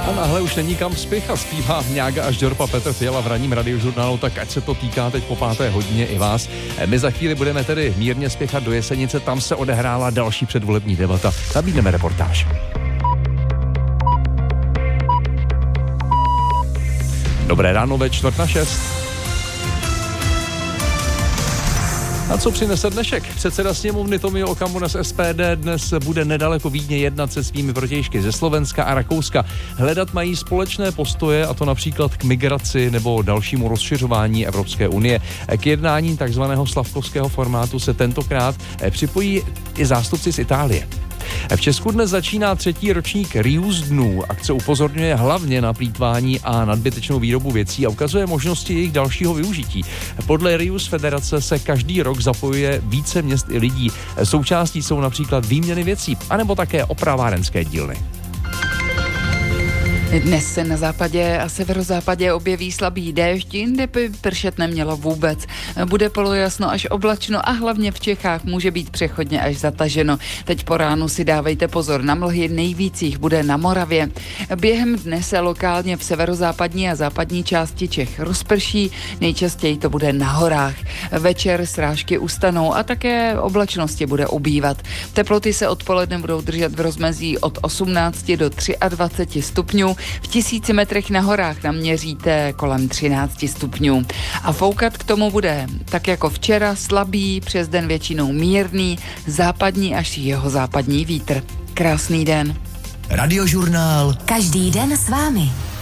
A nahle už není kam spěchat, zpívá Mňága a Žďorpa Petr Fiala v ranním radiožurnálu, tak ať se to týká teď po 5. hodině i vás. My za chvíli budeme tedy mírně spěchat do Jesenice, tam se odehrála další předvolební debata. Nabídneme reportáž. Dobré ráno ve 5:45. A co přinese dnešek? Předseda sněmovny Tomio Okamura z SPD dnes bude nedaleko Vídně jednat se svými protějšky ze Slovenska a Rakouska. Hledat mají společné postoje, a to například k migraci nebo dalšímu rozšiřování Evropské unie. K jednání takzvaného slavkovského formátu se tentokrát připojí i zástupci z Itálie. V Česku dnes začíná 3. ročník Reuse dnů. Akce upozorňuje hlavně na plýtvání a nadbytečnou výrobu věcí a ukazuje možnosti jejich dalšího využití. Podle Reuse Federace se každý rok zapojuje více měst i lidí. Součástí jsou například výměny věcí, anebo také opravárenské dílny. Dnes se na západě a severozápadě objeví slabý déšť, jinde by pršet nemělo vůbec. Bude polojasno až oblačno a hlavně v Čechách může být přechodně až zataženo. Teď po ránu si dávejte pozor na mlhy, nejvíc jich bude na Moravě. Během dne se lokálně v severozápadní a západní části Čech rozprší, nejčastěji to bude na horách. Večer srážky ustanou a také oblačnosti bude ubývat. Teploty se odpoledne budou držet v rozmezí od 18 do 23 stupňů. V 1000 metrech na horách naměříte kolem 13 stupňů. A foukat k tomu bude, tak jako včera, slabý, přes den většinou mírný, západní až jihozápadní vítr. Krásný den. Radiožurnál. Každý den s vámi.